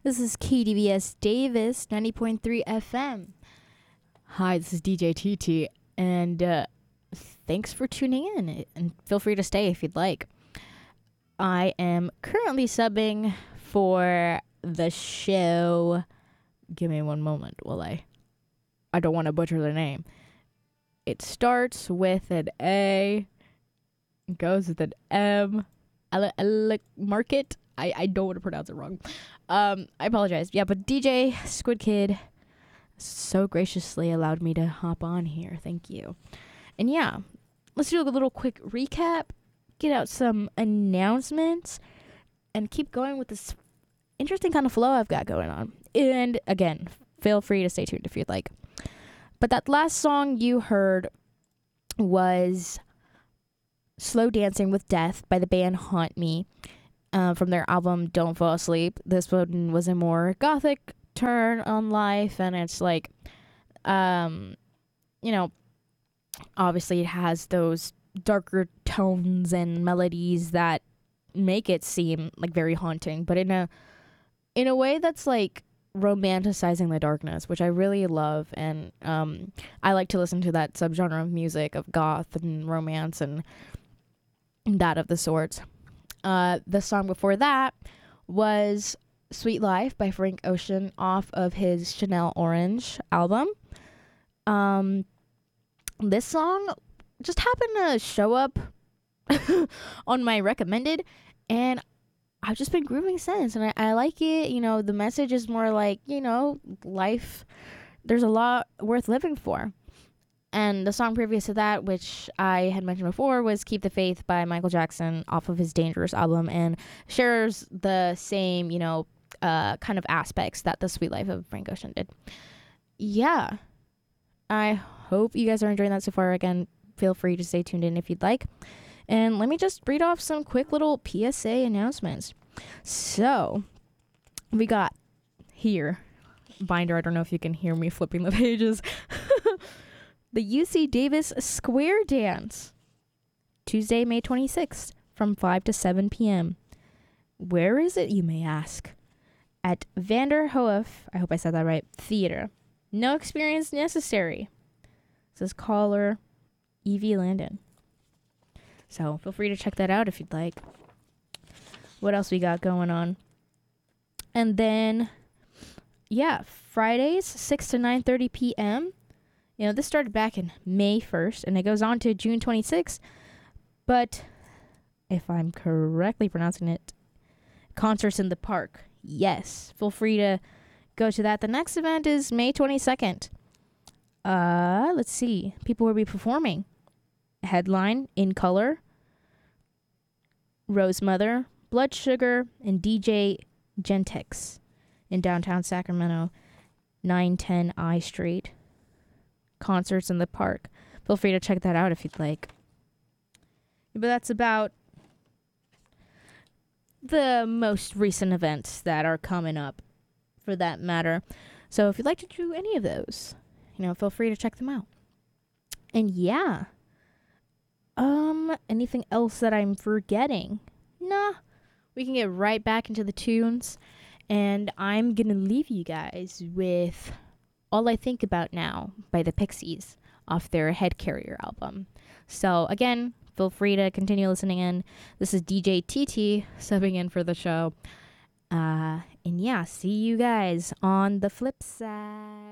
This is KDVS Davis, 90.3 FM. Hi, this is DJ TT, and thanks for tuning in, and feel free to stay if you'd like. I am currently subbing for the show. Give me one moment while I don't want to butcher the name. It starts with an A, goes with an M. Market. I don't want to pronounce it wrong. I apologize. Yeah, but DJ Squid Kid so graciously allowed me to hop on here. Thank you. And yeah, let's do a little quick recap, get out some announcements, and keep going with this interesting kind of flow I've got going on. And again, feel free to stay tuned if you'd like. But that last song you heard was Slow Dancing with Death by the band Haunt Me. From their album Don't Fall Asleep. This one was a more gothic turn on life, and it's like, obviously it has those darker tones and melodies that make it seem like very haunting, but in a way that's like romanticizing the darkness, which I really love, and I like to listen to that subgenre of music of goth and romance and that of the sorts. The song before that was Sweet Life by Frank Ocean off of his Chanel Orange album. This song just happened to show up on my recommended, and I've just been grooving since, and I like it. You know, the message is more like, life, there's a lot worth living for. And the song previous to that, which I had mentioned before, was Keep the Faith by Michael Jackson off of his Dangerous album, and shares the same, kind of aspects that the Sweet Life of Frank Ocean did. Yeah. I hope you guys are enjoying that so far. Again, feel free to stay tuned in if you'd like. And let me just read off some quick little PSA announcements. So, we got here, binder, I don't know if you can hear me flipping the pages. The UC Davis Square Dance, Tuesday, May 26th, from 5 to 7 p.m. Where is it, you may ask? At Vanderhoof, I hope I said that right, Theater. No experience necessary, says caller Evie Landon. So feel free to check that out if you'd like. What else we got going on? And then, Fridays, 6 to 9:30 p.m., this started back in May 1st, and it goes on to June 26th. But if I'm correctly pronouncing it, Concerts in the Park. Yes, feel free to go to that. The next event is May 22nd. Let's see. People will be performing. Headline, In Color, Rosemother, Blood Sugar, and DJ Gentex in downtown Sacramento, 910 I Street. Concerts in the Park. Feel free to check that out if you'd like. But that's about the most recent events that are coming up, for that matter. So if you'd like to do any of those, feel free to check them out. And anything else that I'm forgetting? Nah, we can get right back into the tunes, and I'm gonna leave you guys with All I Think About Now by the Pixies off their Head Carrier album. So again, feel free to continue listening in. This is DJ TT subbing in for the show. And see you guys on the flip side.